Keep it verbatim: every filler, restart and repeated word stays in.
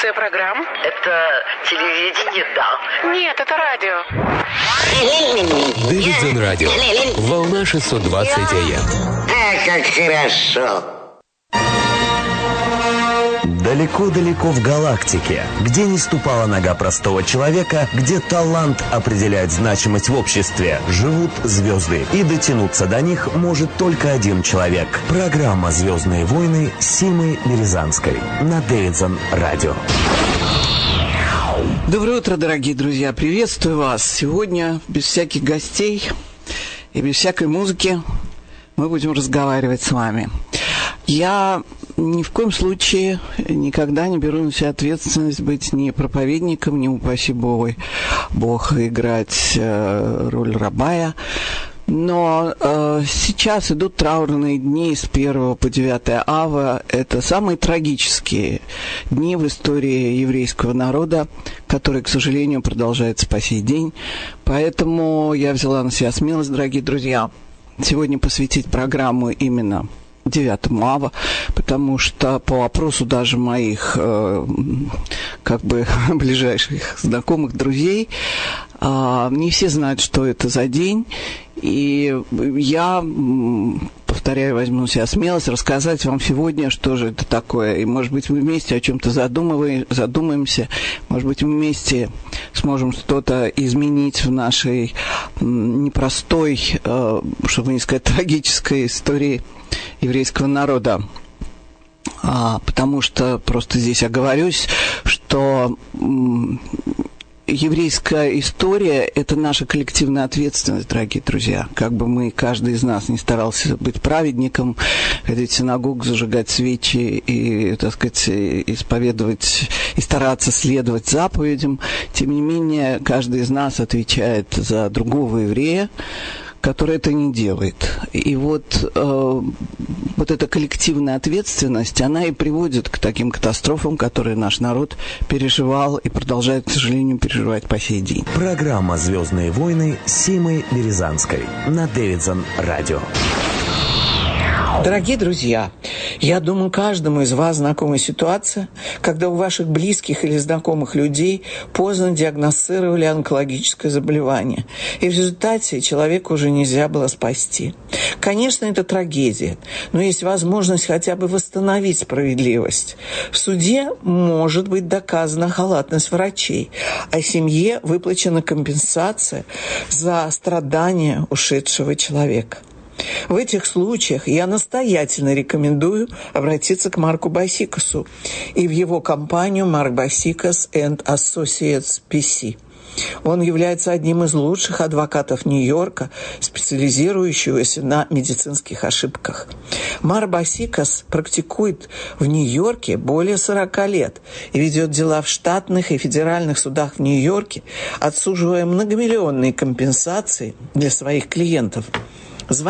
Продукция программ? Это телевидение, да. Нет, это радио. Дэвидсон Радио. Волна шестьсот двадцать АМ. А, как хорошо. Далеко-далеко в галактике, где не ступала нога простого человека, где талант определяет значимость в обществе, живут звезды. И дотянуться до них может только один человек. Программа «Звездные войны» Симы Березанской на Дэвидсон Радио. Доброе утро, дорогие друзья. Приветствую вас. Сегодня без всяких гостей и без всякой музыки мы будем разговаривать с вами. Я ни в коем случае никогда не беру на себя ответственность быть ни проповедником, ни, упаси Бог, Бог играть э, роль рабая. Но э, сейчас идут траурные дни с первого по девятое ава. Это самые трагические дни в истории еврейского народа, которые, к сожалению, продолжаются по сей день. Поэтому я взяла на себя смелость, дорогие друзья, сегодня посвятить программу именно девятому ава, потому что по вопросу даже моих э, как бы ближайших знакомых, друзей, э, не все знают, что это за день, и я, повторяю, возьму на себя смелость рассказать вам сегодня, что же это такое, и, может быть, мы вместе о чем-то задумаемся, может быть, мы вместе сможем что-то изменить в нашей непростой, э, чтобы не сказать трагической истории еврейского народа. А, потому что, просто здесь оговорюсь, что м, еврейская история – это наша коллективная ответственность, дорогие друзья. Как бы мы, каждый из нас, не старался быть праведником, ходить в синагогу, зажигать свечи и, так сказать, исповедовать и стараться следовать заповедям, тем не менее, каждый из нас отвечает за другого еврея, который это не делает. И вот, э, вот эта коллективная ответственность, она и приводит к таким катастрофам, которые наш народ переживал и продолжает, к сожалению, переживать по сей день. Программа «Звездные войны» Симы Березанской на Дэвидсон Радио. Дорогие друзья, я думаю, каждому из вас знакома ситуация, когда у ваших близких или знакомых людей поздно диагностировали онкологическое заболевание, и в результате человека уже нельзя было спасти. Конечно, это трагедия, но есть возможность хотя бы восстановить справедливость. В суде может быть доказана халатность врачей, а семье выплачена компенсация за страдания ушедшего человека. В этих случаях я настоятельно рекомендую обратиться к Марку Басикасу и в его компанию Mark Basikas and Associates пи си. Он является одним из лучших адвокатов Нью-Йорка, специализирующегося на медицинских ошибках. Марк Басикас практикует в Нью-Йорке более сорока лет и ведет дела в штатных и федеральных судах в Нью-Йорке, отсуживая многомиллионные компенсации для своих клиентов.